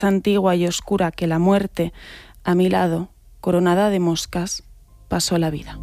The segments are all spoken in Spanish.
antigua y oscura que la muerte, a mi lado, coronada de moscas, pasó la vida.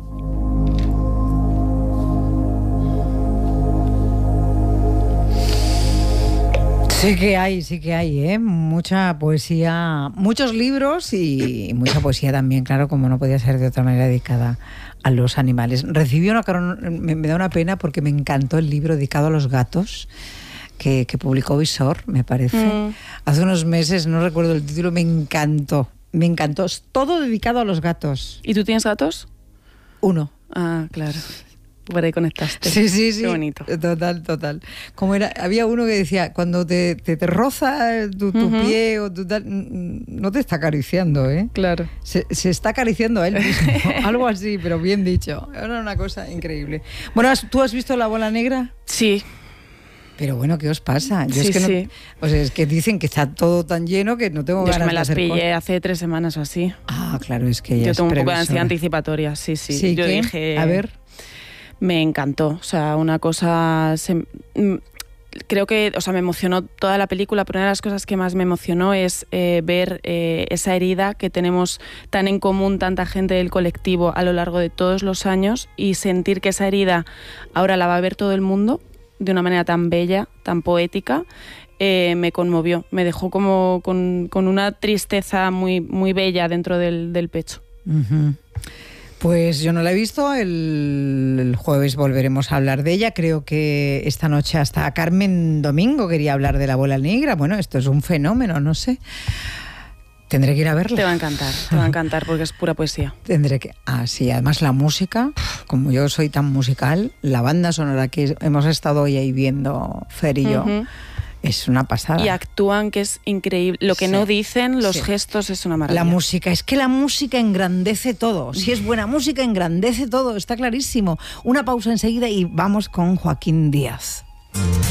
Sí que hay, mucha poesía, muchos libros y mucha poesía también, claro, como no podía ser de otra manera, dedicada a los animales. Recibí me da una pena porque me encantó el libro dedicado a los gatos que publicó Visor, me parece, hace unos meses, no recuerdo el título, me encantó, es todo dedicado a los gatos. ¿Y tú tienes gatos? Uno. Ah, claro. Por ahí conectaste. Sí. Qué bonito. Total. Como era, había uno que decía, cuando te roza tu pie o tu tal, no te está acariciando, ¿eh? Claro. Se está acariciando a él mismo. Algo así, pero bien dicho. Era una cosa increíble. Bueno, ¿tú has visto La bola negra? Sí. Pero bueno, ¿qué os pasa? Yo sí, es que sí. No, o sea, es que dicen que está todo tan lleno que no tengo ganas de Yo me las pillé cosas. hace 3 semanas o así. Ah, claro, es que ya Yo es tengo un poco de previsora. ansiedad anticipatoria, sí. Sí, yo ¿qué? dije... A ver... Me encantó, o sea, una cosa... creo que, o sea, me emocionó toda la película, pero una de las cosas que más me emocionó es ver esa herida que tenemos tan en común tanta gente del colectivo a lo largo de todos los años y sentir que esa herida ahora la va a ver todo el mundo de una manera tan bella, tan poética. Me conmovió, me dejó como con una tristeza muy, muy bella dentro del pecho. Uh-huh. Pues yo no la he visto, el jueves volveremos a hablar de ella, creo que esta noche hasta Carmen Domingo quería hablar de La bola negra, bueno, esto es un fenómeno, no sé, tendré que ir a verla. Te va a encantar porque es pura poesía. Tendré que... Ah, sí, además la música, como yo soy tan musical, la banda sonora que hemos estado hoy ahí viendo, Fer y yo, es una pasada. Y actúan, que es increíble. Lo que no dicen, los gestos, es una maravilla. La música, es que la música engrandece todo. Si es buena música, engrandece todo, está clarísimo. Una pausa enseguida y vamos con Joaquín Díaz.